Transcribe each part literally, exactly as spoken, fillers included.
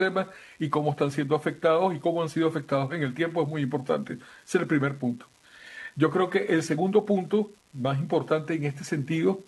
temas y cómo están siendo afectados y cómo han sido afectados en el tiempo es muy importante. Ese es el primer punto. Yo creo que el segundo punto, más importante en este sentido,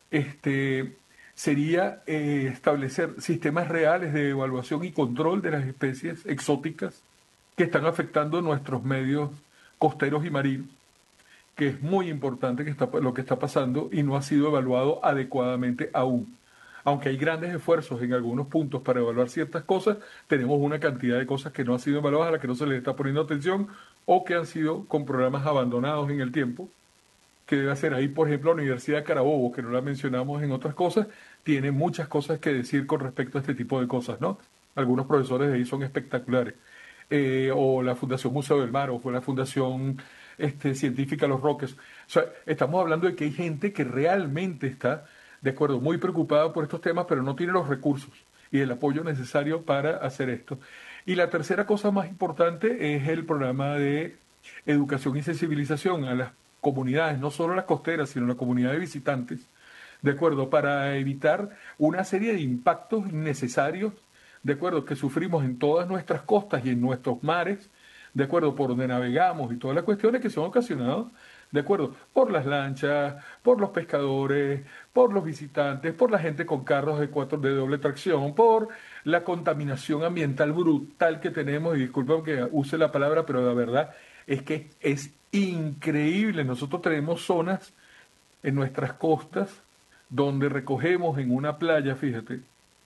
este, sería eh, establecer sistemas reales de evaluación y control de las especies exóticas que están afectando nuestros medios costeros y marinos, que es muy importante que está, lo que está pasando y no ha sido evaluado adecuadamente aún. Aunque hay grandes esfuerzos en algunos puntos para evaluar ciertas cosas, tenemos una cantidad de cosas que no han sido evaluadas, a las que no se les está poniendo atención o que han sido con programas abandonados en el tiempo, que debe hacer ahí, por ejemplo, la Universidad de Carabobo, que no la mencionamos en otras cosas, tiene muchas cosas que decir con respecto a este tipo de cosas, ¿no? Algunos profesores de ahí son espectaculares. Eh, o la Fundación Museo del Mar, o fue la Fundación este, Científica Los Roques. O sea, estamos hablando de que hay gente que realmente está, de acuerdo, muy preocupada por estos temas, pero no tiene los recursos y el apoyo necesario para hacer esto. Y la tercera cosa más importante es el programa de educación y sensibilización a las comunidades, no solo las costeras, sino la comunidad de visitantes, ¿de acuerdo? Para evitar una serie de impactos innecesarios, ¿de acuerdo? Que sufrimos en todas nuestras costas y en nuestros mares, ¿de acuerdo? Por donde navegamos y todas las cuestiones que son ocasionadas, ¿de acuerdo? Por las lanchas, por los pescadores, por los visitantes, por la gente con carros de cuatro de doble tracción, por la contaminación ambiental brutal que tenemos, y disculpen que use la palabra, pero la verdad es que es increíble. Nosotros tenemos zonas en nuestras costas donde recogemos en una playa, fíjate,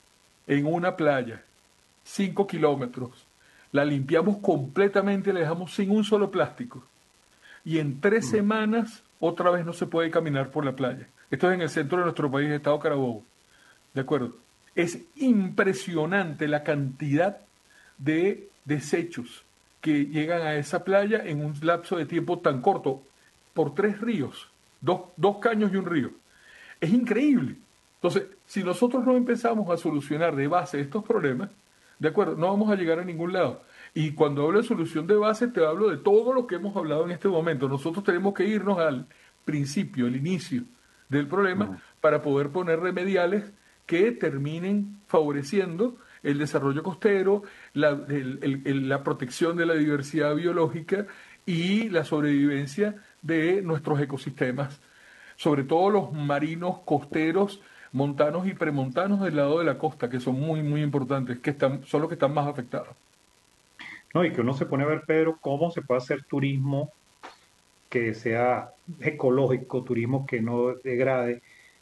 en una playa, cinco kilómetros, la limpiamos completamente, la dejamos sin un solo plástico. Y en tres Mm. semanas otra vez no se puede caminar por la playa. Esto es en el centro de nuestro país, Estado Carabobo. ¿De acuerdo? Es impresionante la cantidad de desechos que llegan a esa playa en un lapso de tiempo tan corto, por tres ríos, dos, dos caños y un río. Es increíble. Entonces, si nosotros no empezamos a solucionar de base estos problemas, de acuerdo, no vamos a llegar a ningún lado. Y cuando hablo de solución de base, te hablo de todo lo que hemos hablado en este momento. Nosotros tenemos que irnos al principio, al inicio del problema, Mm. para poder poner remediales que terminen favoreciendo el desarrollo costero, la, el- el- el- la protección de la diversidad biológica y la sobrevivencia de nuestros ecosistemas, sobre todo los marinos costeros, montanos y premontanos del lado de la costa, que son muy, muy importantes, que están, son los que están más afectados. No, y que uno se pone a ver, Pedro, cómo se puede hacer turismo que sea ecológico, turismo que no degrade.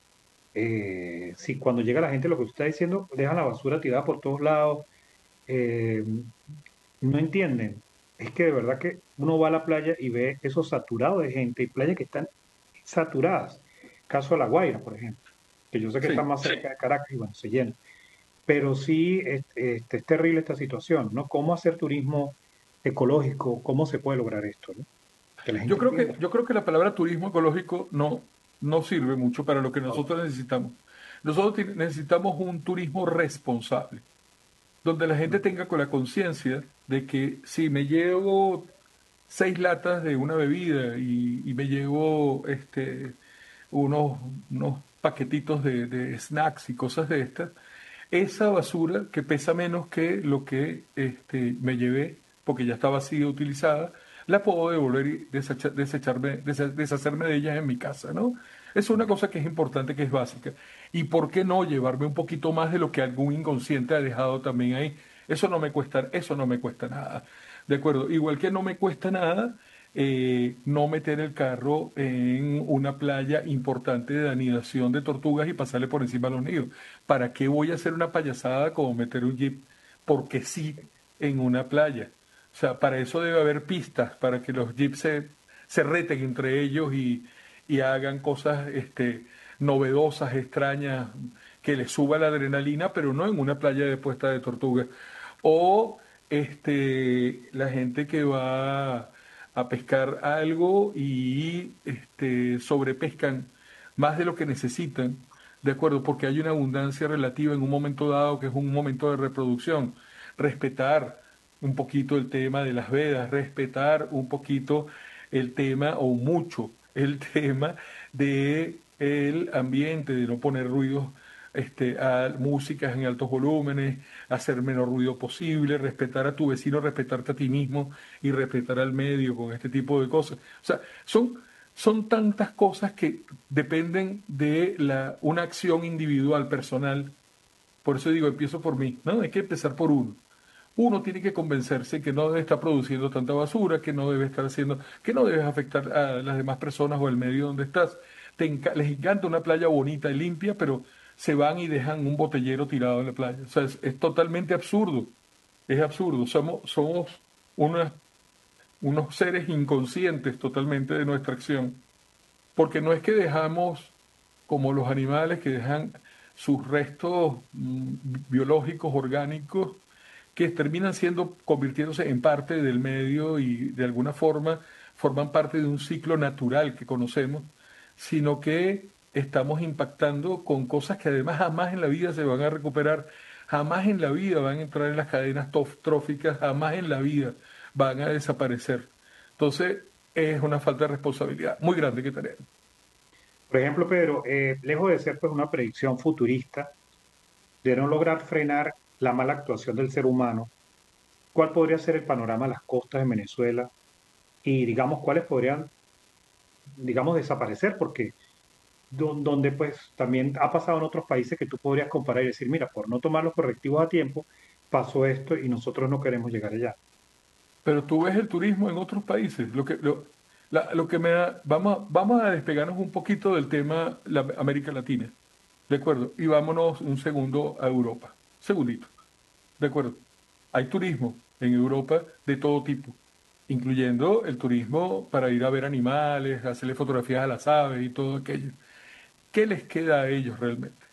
Eh, si cuando llega la gente, lo que usted está diciendo, dejan la basura tirada por todos lados, eh, no entienden. Es que de verdad que uno va a la playa y ve eso saturado de gente y playas que están saturadas. Caso de La Guaira, por ejemplo, que yo sé que está Sí. más cerca de Caracas y bueno, se llena. Pero sí es, este, es terrible esta situación, ¿no? ¿Cómo hacer turismo ecológico? ¿Cómo se puede lograr esto, ¿no? Que la Yo gente creo que, entienda. yo creo que la palabra turismo ecológico no, no sirve mucho para lo que nosotros necesitamos. Nosotros ti- necesitamos un turismo responsable, donde la gente tenga con la conciencia de que si me llevo seis latas de una bebida y, y me llevo este, unos, unos paquetitos de, de snacks y cosas de estas, esa basura que pesa menos que lo que este, me llevé, porque ya está vacía, utilizada, la puedo devolver y desecha- desecharme, desa- deshacerme de ellas en mi casa, ¿no? Es una cosa que es importante, que es básica. ¿Y por qué no llevarme un poquito más de lo que algún inconsciente ha dejado también ahí? Eso no me cuesta, eso no me cuesta nada. ¿De acuerdo? Igual que no me cuesta nada eh, no meter el carro en una playa importante de anidación de tortugas y pasarle por encima a los nidos. ¿Para qué voy a hacer una payasada como meter un jeep? Porque sí, en una playa. O sea, para eso debe haber pistas, para que los jeeps se, se reten entre ellos y, y hagan cosas este, novedosas, extrañas, que les suba la adrenalina, pero no en una playa de puesta de tortugas. O este, la gente que va a pescar algo y este, sobrepescan más de lo que necesitan, ¿de acuerdo? Porque hay una abundancia relativa en un momento dado que es un momento de reproducción. Respetar un poquito el tema de las vedas, respetar un poquito el tema, o mucho, el tema de el ambiente, de no poner ruidos este, a músicas en altos volúmenes, hacer el menor ruido posible, respetar a tu vecino, respetarte a ti mismo y respetar al medio con este tipo de cosas. O sea, son, son tantas cosas que dependen de la, una acción individual, personal. Por eso digo, empiezo por mí, ¿no? Hay que empezar por uno. Uno tiene que convencerse que no debe estar produciendo tanta basura, que no debe estar haciendo, que no debes afectar a las demás personas o el medio donde estás. Te enca- les encanta una playa bonita y limpia, pero se van y dejan un botellero tirado en la playa. O sea, es, es totalmente absurdo. Es absurdo. Somos, somos unas- unos seres inconscientes totalmente de nuestra acción. Porque no es que dejamos como los animales que dejan sus restos mm, biológicos, orgánicos, que terminan siendo, convirtiéndose en parte del medio y de alguna forma forman parte de un ciclo natural que conocemos, sino que estamos impactando con cosas que además jamás en la vida se van a recuperar, jamás en la vida van a entrar en las cadenas tof- tróficas, jamás en la vida van a desaparecer. Entonces, es una falta de responsabilidad muy grande que tenemos. Por ejemplo, Pedro, eh, lejos de ser pues una predicción futurista, de no lograr frenar la mala actuación del ser humano, ¿cuál podría ser el panorama de las costas en Venezuela? Y digamos, ¿cuáles podrían, digamos, desaparecer? Porque don- donde pues también ha pasado en otros países que tú podrías comparar y decir, mira, por no tomar los correctivos a tiempo, pasó esto y nosotros no queremos llegar allá. Pero tú ves el turismo en otros países. Lo que, lo, la- lo que me da, vamos, a- vamos a despegarnos un poquito del tema la, América Latina. ¿De acuerdo? Y vámonos un segundo a Europa. Segundito. ¿De acuerdo? Hay turismo en Europa de todo tipo, incluyendo el turismo para ir a ver animales, hacerle fotografías a las aves y todo aquello. ¿Qué les queda a ellos realmente?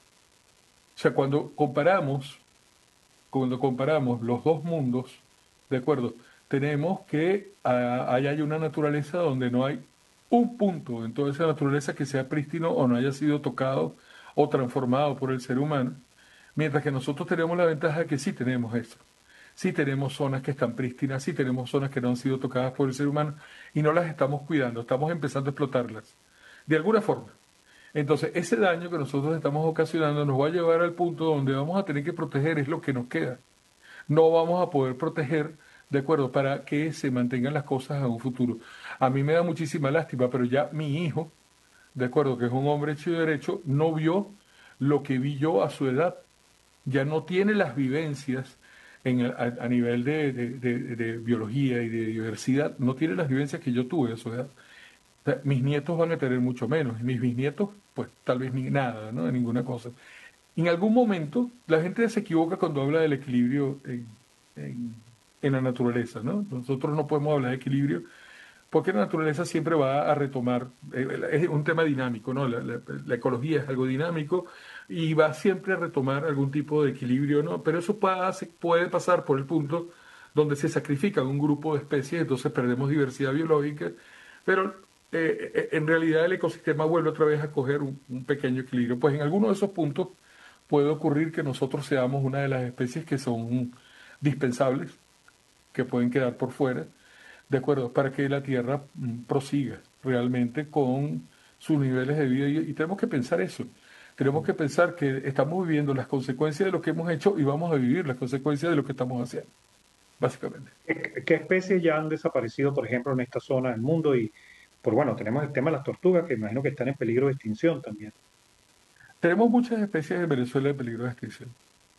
O sea, cuando comparamos cuando comparamos los dos mundos, ¿de acuerdo? Tenemos que ah, ahí hay una naturaleza donde no hay un punto en toda esa naturaleza que sea prístino o no haya sido tocado o transformado por el ser humano, mientras que nosotros tenemos la ventaja de que sí tenemos eso. Sí tenemos zonas que están prístinas, sí tenemos zonas que no han sido tocadas por el ser humano y no las estamos cuidando, estamos empezando a explotarlas. De alguna forma. Entonces, ese daño que nosotros estamos ocasionando nos va a llevar al punto donde vamos a tener que proteger, es lo que nos queda. No vamos a poder proteger, de acuerdo, para que se mantengan las cosas en un futuro. A mí me da muchísima lástima, pero ya mi hijo, de acuerdo, que es un hombre hecho y derecho, no vio lo que vi yo a su edad. Ya no tiene las vivencias en el- a, a nivel de, de- de- de biología y de diversidad, no tiene las vivencias que yo tuve a su edad. O sea, mis nietos van a tener mucho menos, y mis bisnietos, pues tal vez ni nada, ¿no? De ninguna cosa. En algún momento, la gente se equivoca cuando habla del equilibrio en, en- en la naturaleza, ¿no? Nosotros no podemos hablar de equilibrio porque la naturaleza siempre va a retomar, eh, es un tema dinámico, ¿no? La, la- la ecología es algo dinámico y va siempre a retomar algún tipo de equilibrio, ¿no? Pero eso pasa- puede pasar por el punto donde se sacrifica un grupo de especies, entonces perdemos diversidad biológica, pero eh, eh, en realidad el ecosistema vuelve otra vez a coger un, un pequeño equilibrio. Pues en alguno de esos puntos puede ocurrir que nosotros seamos una de las especies que son dispensables, que pueden quedar por fuera, de acuerdo, para que la Tierra mm, prosiga realmente con sus niveles de vida. Y, y tenemos que pensar eso. Tenemos que pensar que estamos viviendo las consecuencias de lo que hemos hecho y vamos a vivir las consecuencias de lo que estamos haciendo, básicamente. ¿Qué, qué especies ya han desaparecido, por ejemplo, en esta zona del mundo? Y, por bueno, tenemos el tema de las tortugas, que imagino que están en peligro de extinción también. Tenemos muchas especies en Venezuela en peligro de extinción.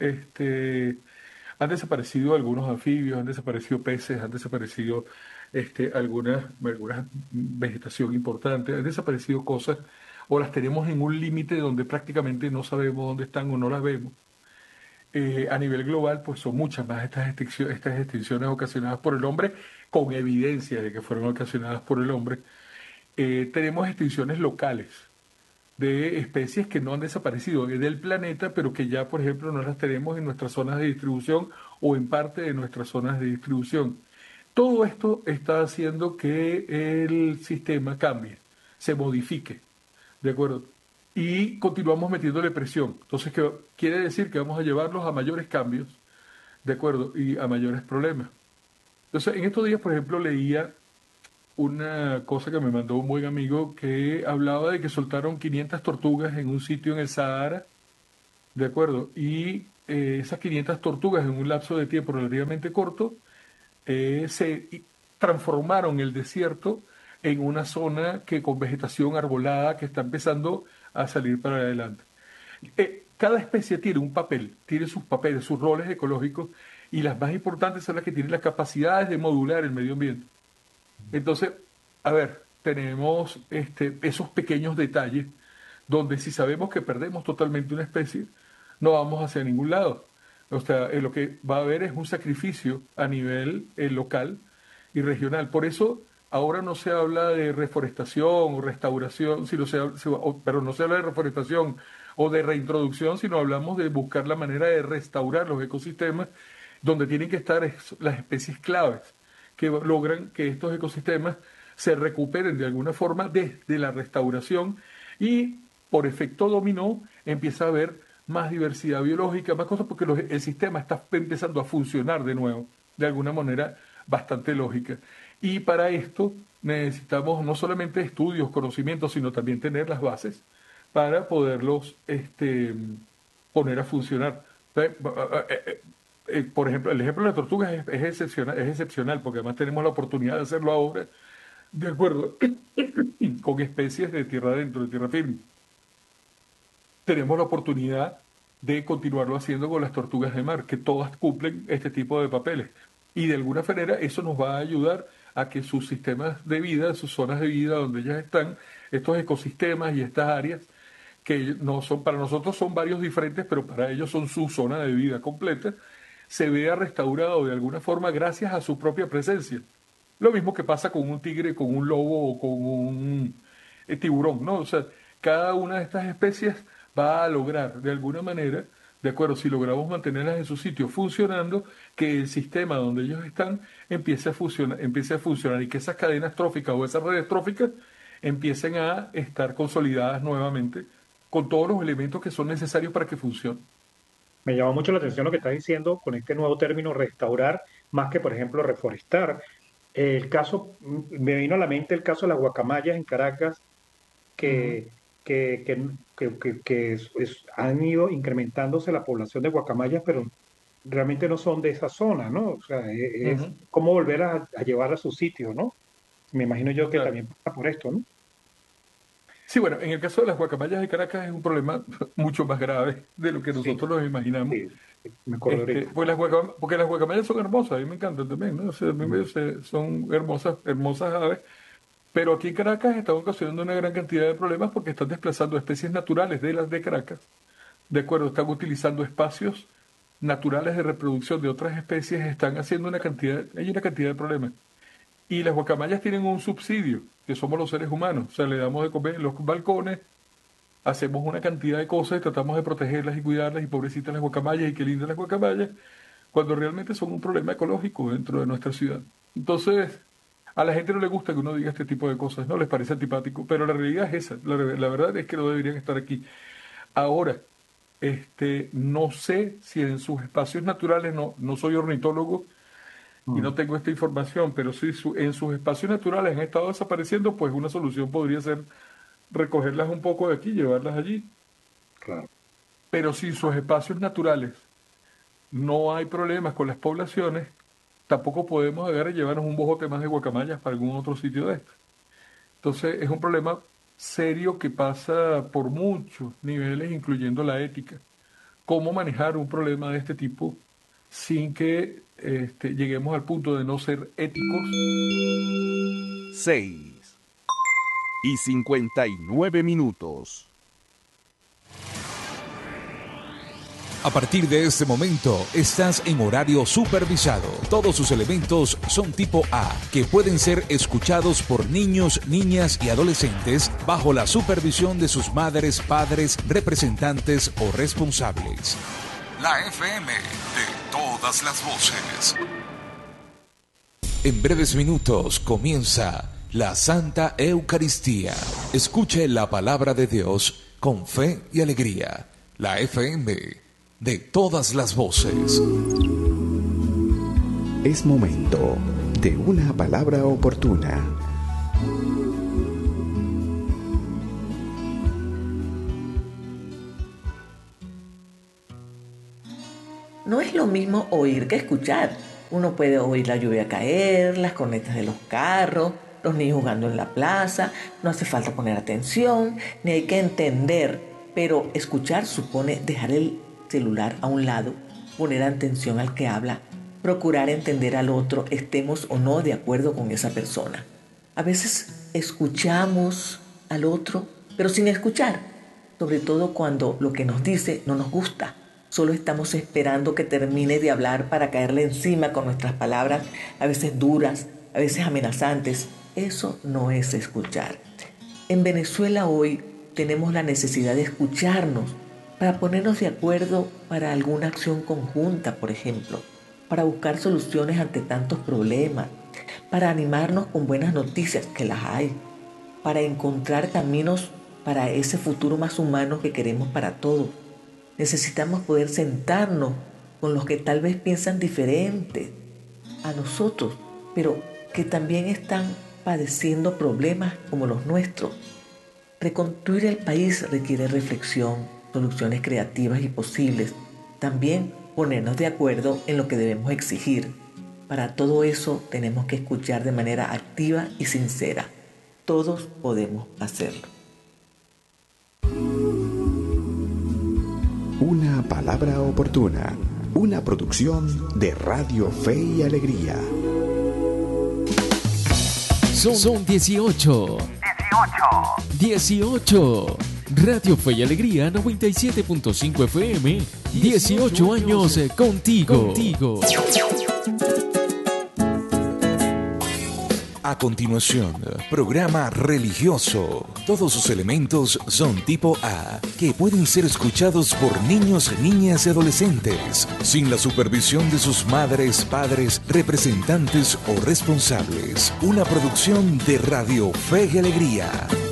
Este, han desaparecido algunos anfibios, han desaparecido peces, han desaparecido este, algunas, algunas vegetación importante, han desaparecido cosas o las tenemos en un límite donde prácticamente no sabemos dónde están o no las vemos. Eh, a nivel global, pues son muchas más estas extinciones, estas extinciones ocasionadas por el hombre, con evidencia de que fueron ocasionadas por el hombre. Eh, tenemos extinciones locales de especies que no han desaparecido del planeta, pero que ya, por ejemplo, no las tenemos en nuestras zonas de distribución o en parte de nuestras zonas de distribución. Todo esto está haciendo que el sistema cambie, se modifique, ¿de acuerdo? Y continuamos metiéndole presión. Entonces, ¿qué quiere decir? Que vamos a llevarlos a mayores cambios, ¿de acuerdo? Y a mayores problemas. Entonces, en estos días, por ejemplo, leía una cosa que me mandó un buen amigo que hablaba de que soltaron quinientas tortugas en un sitio en el Sahara, ¿de acuerdo? Y eh, esas quinientas tortugas en un lapso de tiempo relativamente corto eh, se transformaron el desierto en una zona que con vegetación arbolada que está empezando a salir para adelante. Eh, cada especie tiene un papel, tiene sus papeles, sus roles ecológicos, y las más importantes son las que tienen las capacidades de modular el medio ambiente. Entonces, a ver, tenemos este, esos pequeños detalles donde si sabemos que perdemos totalmente una especie, no vamos hacia ningún lado. O sea, eh, lo que va a haber es un sacrificio a nivel eh, local y regional. Por eso ahora no se habla de reforestación o restauración, sino se, habla- se- o- pero no se habla de reforestación o de reintroducción, sino hablamos de buscar la manera de restaurar los ecosistemas donde tienen que estar es- las especies claves que logran que estos ecosistemas se recuperen de alguna forma desde la restauración y por efecto dominó empieza a haber más diversidad biológica, más cosas, porque los- el sistema está empezando a funcionar de nuevo, de alguna manera bastante lógica. Y para esto necesitamos no solamente estudios, conocimientos, sino también tener las bases para poderlos este, poner a funcionar. Eh, eh, eh, Por ejemplo, el ejemplo de la tortuga es, es excepcional, es excepcional, porque además tenemos la oportunidad de hacerlo ahora, de acuerdo, con especies de tierra adentro, de tierra firme. Tenemos la oportunidad de continuarlo haciendo con las tortugas de mar, que todas cumplen este tipo de papeles. Y de alguna manera eso nos va a ayudar a que sus sistemas de vida, sus zonas de vida donde ellas están, estos ecosistemas y estas áreas, que no son, para nosotros son varios diferentes, pero para ellos son su zona de vida completa, se vea restaurado de alguna forma gracias a su propia presencia. Lo mismo que pasa con un tigre, con un lobo o con un eh, tiburón, ¿no? O sea, cada una de estas especies va a lograr de alguna manera, de acuerdo, si logramos mantenerlas en su sitio funcionando, que el sistema donde ellos están empiece a funcionar, empiece a funcionar y que esas cadenas tróficas o esas redes tróficas empiecen a estar consolidadas nuevamente con todos los elementos que son necesarios para que funcione. Me llama mucho la atención lo que estás diciendo con este nuevo término restaurar, más que, por ejemplo, reforestar. El caso, m- me vino a la mente el caso de las guacamayas en Caracas, Ujú, que, que, que, que- que- que es- es- han ido incrementándose la población de guacamayas, pero realmente no son de esa zona, ¿no? O sea, e- es, ujú, cómo volver a, a llevar a su sitio, ¿no? Me imagino yo que claro. también pasa por esto, ¿no? Sí, bueno, en el caso de las guacamayas de Caracas es un problema mucho más grave de lo que Sí, nosotros nos imaginamos. sí, me acuerdo Este, ahorita. pues las guacam- porque las guacamayas son hermosas, a mí me encantan también, ¿no? O sea, a mí me- Mm. se- son hermosas, hermosas aves, pero aquí en Caracas están ocasionando una gran cantidad de problemas porque están desplazando especies naturales de las de Caracas, de acuerdo, están utilizando espacios naturales de reproducción de otras especies, están haciendo una cantidad, hay una cantidad de problemas. Y las guacamayas tienen un subsidio, que somos los seres humanos, o sea, le damos de comer en los balcones, hacemos una cantidad de cosas y tratamos de protegerlas y cuidarlas y pobrecitas las guacamayas y qué lindas las guacamayas, cuando realmente son un problema ecológico dentro de nuestra ciudad. Entonces, a la gente no le gusta que uno diga este tipo de cosas, no les parece antipático, pero la realidad es esa, la, re- la verdad es que no deberían estar aquí. Ahora, este, no sé si en sus espacios naturales, no, no soy ornitólogo y Mm, no tengo esta información, pero si su- en sus espacios naturales han estado desapareciendo, pues una solución podría ser recogerlas un poco de aquí y llevarlas allí. claro. Pero si en sus espacios naturales no hay problemas con las poblaciones, tampoco podemos agarrar y llevarnos un bojote más de guacamayas para algún otro sitio de esto. Entonces es un problema serio que pasa por muchos niveles, incluyendo la ética. ¿Cómo manejar un problema de este tipo sin que este, lleguemos al punto de no ser éticos? Seis y cincuenta y nueve minutos. A partir de este momento, estás en horario supervisado. Todos sus elementos son tipo A, que pueden ser escuchados por niños, niñas y adolescentes bajo la supervisión de sus madres, padres, representantes o responsables. La F M de todas las voces. En breves minutos comienza la Santa Eucaristía. Escuche la palabra de Dios con fe y alegría. La F M de todas las voces. Es momento de una palabra oportuna. bueno oír que escuchar. Uno puede oír la lluvia caer, las cornetas de los carros, los niños jugando en la plaza. No hace falta poner atención, ni hay que entender. Pero escuchar supone dejar el celular a un lado, poner atención al que habla, procurar entender al otro, estemos o no de acuerdo con esa persona. A veces escuchamos al otro, pero sin escuchar, sobre todo cuando lo que nos dice no nos gusta. Solo estamos esperando que termine de hablar para caerle encima con nuestras palabras, a veces duras, a veces amenazantes. Eso no es escuchar. En Venezuela hoy tenemos la necesidad de escucharnos para ponernos de acuerdo para alguna acción conjunta, por ejemplo, para buscar soluciones ante tantos problemas, para animarnos con buenas noticias, que las hay, para encontrar caminos para ese futuro más humano que queremos para todos. Necesitamos poder sentarnos con los que tal vez piensan diferente a nosotros, pero que también están padeciendo problemas como los nuestros. Reconstruir el país requiere reflexión, soluciones creativas y posibles. También ponernos de acuerdo en lo que debemos exigir. Para todo eso tenemos que escuchar de manera activa y sincera. Todos podemos hacerlo. Una palabra oportuna. Una producción de Radio Fe y Alegría. Son, son dieciocho. dieciocho. Radio Fe y Alegría noventa y siete punto cinco F M. dieciocho años contigo. contigo. A continuación, programa religioso. Todos sus elementos son tipo A, que pueden ser escuchados por niños, niñas y adolescentes, sin la supervisión de sus madres, padres, representantes o responsables. Una producción de Radio Fe y Alegría.